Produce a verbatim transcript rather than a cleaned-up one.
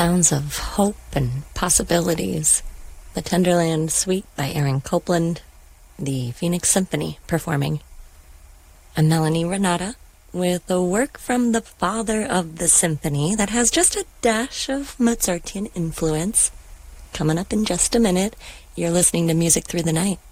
sounds of hope and possibilities. The Tenderland Suite by Aaron Copland, the Phoenix Symphony performing. I'm Melanie Renata with a work from the father of the symphony that has just a dash of Mozartian influence. Coming up in just a minute, you're listening to Music Through the Night.